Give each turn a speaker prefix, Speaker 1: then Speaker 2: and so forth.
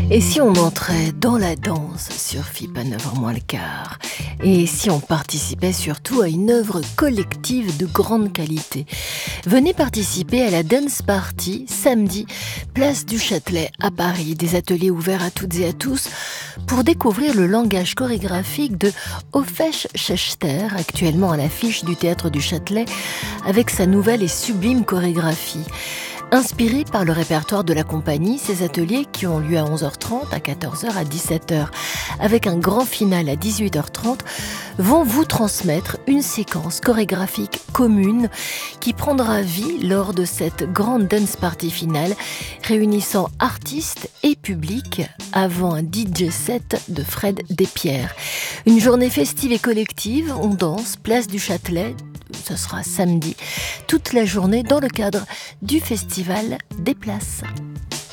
Speaker 1: Et si on entrait dans la danse sur FIP à 9h moins le quart? Et si on participait surtout à une œuvre collective de grande qualité? Venez participer à la Dance Party samedi, place du Châtelet à Paris. Des ateliers ouverts à toutes et à tous pour découvrir le langage chorégraphique de Hofesh Schechter, actuellement à l'affiche du Théâtre du Châtelet, avec sa nouvelle et sublime chorégraphie. Inspirés par le répertoire de la compagnie, ces ateliers qui ont lieu à 11h30, à 14h, à 17h, avec un grand final à 18h30, vont vous transmettre une séquence chorégraphique commune qui prendra vie lors de cette grande dance party finale, réunissant artistes et public avant un DJ set de Fred Despierres. Une journée festive et collective, on danse, place du Châtelet. Ce sera samedi, toute la journée dans le cadre du Festival des Places.